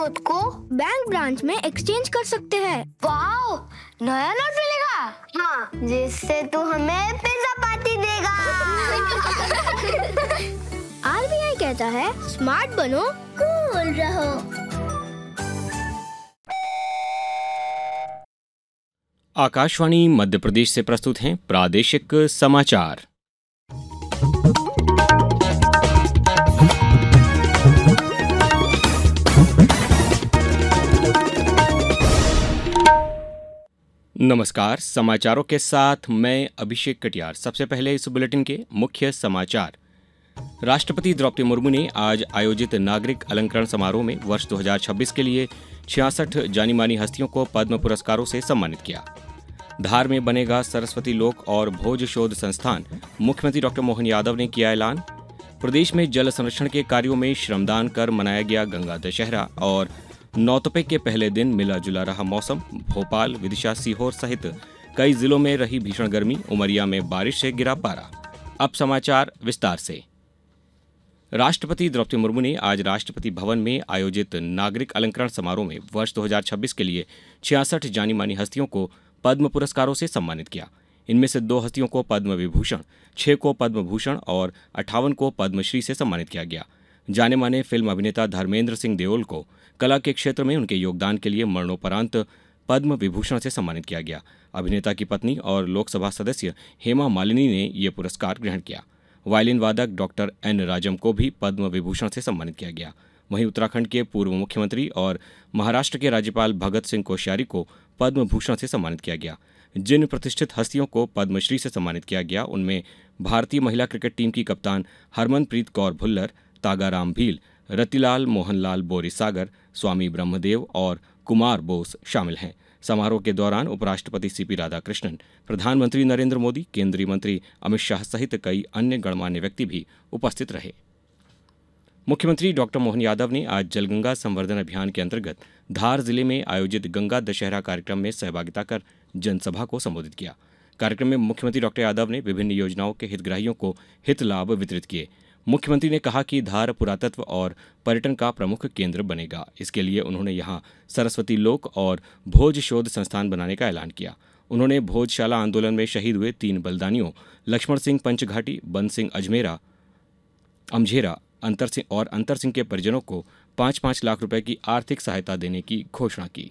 Note को bank branch में exchange कर सकते हैं। वाओ, नया नोट मिलेगा? हाँ, जिससे तू हमें पिज्जा पार्टी देगा। आरबीआई कहता है स्मार्ट बनो, कूल रहो। आकाशवाणी मध्य प्रदेश से प्रस्तुत हैं प्रादेशिक समाचार। नमस्कार, समाचारों के साथ मैं अभिषेक कटियार। सबसे पहले इस बुलेटिन के मुख्य समाचार। राष्ट्रपति द्रौपदी मुर्मू ने आज आयोजित नागरिक अलंकरण समारोह में वर्ष 2026 के लिए 66 जानी मानी हस्तियों को पद्म पुरस्कारों से सम्मानित किया। धार में बनेगा सरस्वती लोक और भोज शोध संस्थान, मुख्यमंत्री डॉक्टर मोहन यादव ने किया ऐलान। प्रदेश में जल संरक्षण के कार्यों में श्रमदान कर मनाया गया गंगा दशहरा और नौतपे के पहले दिन मिला जुला रहा मौसम। भोपाल, विदिशा, सीहोर सहित कई जिलों में रही भीषण गर्मी, उमरिया में बारिश से गिरा पारा। अब समाचार विस्तार से। राष्ट्रपति द्रौपदी मुर्मू ने आज राष्ट्रपति भवन में आयोजित नागरिक अलंकरण समारोह में वर्ष 2026 के लिए 66 जानी मानी हस्तियों को पद्म पुरस्कारों से सम्मानित किया। इनमें से 2 हस्तियों को पद्म विभूषण, 6 को पद्म भूषण और 58 को पद्मश्री से सम्मानित किया गया। जाने माने फिल्म अभिनेता धर्मेंद्र सिंह देओल को कला के क्षेत्र में उनके योगदान के लिए मरणोपरांत पद्म विभूषण से सम्मानित किया गया। अभिनेता की पत्नी और लोकसभा सदस्य हेमा मालिनी ने ये पुरस्कार ग्रहण किया। वायलिन वादक डॉक्टर एन राजम को भी पद्म विभूषण से सम्मानित किया गया। वहीं उत्तराखंड के पूर्व मुख्यमंत्री और महाराष्ट्र के राज्यपाल भगत सिंह कोश्यारी को पद्म भूषण से सम्मानित किया गया। जिन प्रतिष्ठित हस्तियों को पद्मश्री से सम्मानित किया गया उनमें भारतीय महिला क्रिकेट टीम की कप्तान हरमनप्रीत कौर भुल्लर, तागाराम भील, रतिलाल मोहनलाल बोरीसागर, स्वामी ब्रह्मदेव और कुमार बोस शामिल हैं। समारोह के दौरान उपराष्ट्रपति सीपी राधाकृष्णन, प्रधानमंत्री नरेंद्र मोदी, केंद्रीय मंत्री अमित शाह सहित कई अन्य गणमान्य व्यक्ति भी उपस्थित रहे। मुख्यमंत्री डॉक्टर मोहन यादव ने आज जलगंगा संवर्धन अभियान के अंतर्गत धार जिले में आयोजित गंगा दशहरा कार्यक्रम में सहभागिता कर जनसभा को संबोधित किया। कार्यक्रम में मुख्यमंत्री डॉक्टर यादव ने विभिन्न योजनाओं के हितग्राहियों को हित लाभ वितरित किए। मुख्यमंत्री ने कहा कि धार पुरातत्व और पर्यटन का प्रमुख केंद्र बनेगा। इसके लिए उन्होंने यहां सरस्वती लोक और भोज शोध संस्थान बनाने का ऐलान किया। उन्होंने भोजशाला आंदोलन में शहीद हुए 3 बलिदानियों लक्ष्मण सिंह पंचघाटी, बंद सिंह अमझेरा, अंतर सिंह के परिजनों को 5-5 लाख रुपए की आर्थिक सहायता देने की घोषणा की।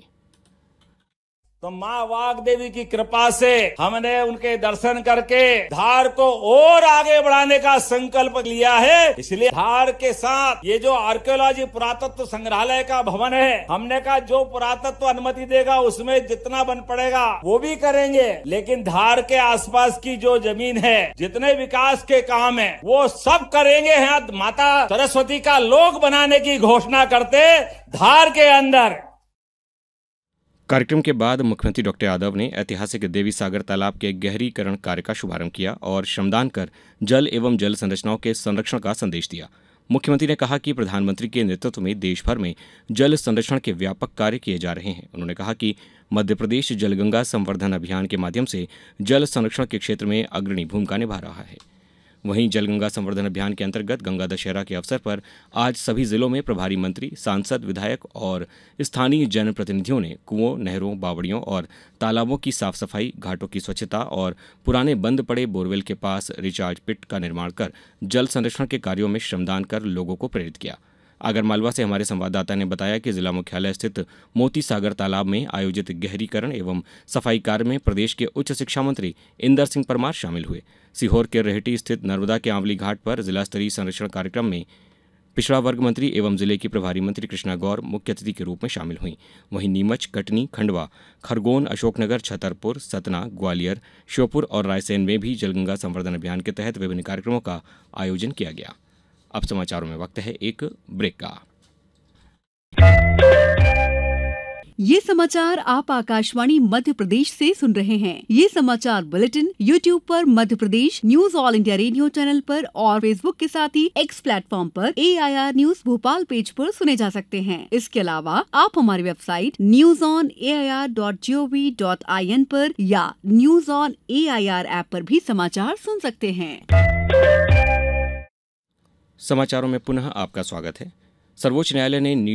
तो माँ वाग्देवी की कृपा से हमने उनके दर्शन करके धार को और आगे बढ़ाने का संकल्प लिया है। इसलिए धार के साथ ये जो आर्कियोलॉजी पुरातत्व संग्रहालय का भवन है, हमने कहा जो पुरातत्व अनुमति देगा उसमें जितना बन पड़ेगा वो भी करेंगे, लेकिन धार के आसपास की जो जमीन है, जितने विकास के काम है वो सब करेंगे। यहाँ माता सरस्वती का लोक बनाने की घोषणा करते धार के अंदर। कार्यक्रम के बाद मुख्यमंत्री डॉक्टर यादव ने ऐतिहासिक देवी सागर तालाब के गहरीकरण कार्य का शुभारंभ किया और श्रमदान कर जल एवं जल संरचनाओं के संरक्षण का संदेश दिया। मुख्यमंत्री ने कहा कि प्रधानमंत्री के नेतृत्व में देश भर में जल संरक्षण के व्यापक कार्य किए जा रहे हैं। उन्होंने कहा कि मध्य प्रदेश जलगंगा संवर्धन अभियान के माध्यम से जल संरक्षण के क्षेत्र में अग्रणी भूमिका निभा रहा है। वहीं जलगंगा संवर्धन अभियान के अंतर्गत गंगा दशहरा के अवसर पर आज सभी जिलों में प्रभारी मंत्री, सांसद, विधायक और स्थानीय जनप्रतिनिधियों ने कुओं, नहरों, बावड़ियों और तालाबों की साफ सफाई, घाटों की स्वच्छता और पुराने बंद पड़े बोरवेल के पास रिचार्ज पिट का निर्माण कर जल संरक्षण के कार्यों में श्रमदान कर लोगों को प्रेरित किया। आगरमालवा से हमारे संवाददाता ने बताया कि जिला मुख्यालय स्थित मोती सागर तालाब में आयोजित गहरीकरण एवं सफाई कार्य में प्रदेश के उच्च शिक्षा मंत्री इंदर सिंह परमार शामिल हुए। सीहोर के रेहटी स्थित नर्मदा के आंवली घाट पर जिला स्तरीय संरक्षण कार्यक्रम में पिछड़ा वर्ग मंत्री एवं जिले की प्रभारी मंत्री कृष्णा गौर मुख्य अतिथि के रूप में शामिल हुई। वहीं नीमच, कटनी, खंडवा, खरगोन, अशोकनगर, छतरपुर, सतना, ग्वालियर, श्योपुर और रायसेन में भी जलगंगा संवर्धन अभियान के तहत विभिन्न कार्यक्रमों का आयोजन किया गया। अब समाचारों में वक्त है एक ब्रेक का। ये समाचार आप आकाशवाणी मध्य प्रदेश से सुन रहे हैं। ये समाचार बुलेटिन YouTube पर Madhya Pradesh news all India radio channel पर और Facebook के साथ ही X प्लेटफॉर्म पर AIR न्यूज भोपाल पेज पर सुने जा सकते हैं। इसके अलावा आप हमारी वेबसाइट newsonair.gov.in पर या न्यूज ऑन AIR ऐप पर भी समाचार सुन सकते हैं। समाचारों में पुनः आपका स्वागत है। सर्वोच्च न्यायालय ने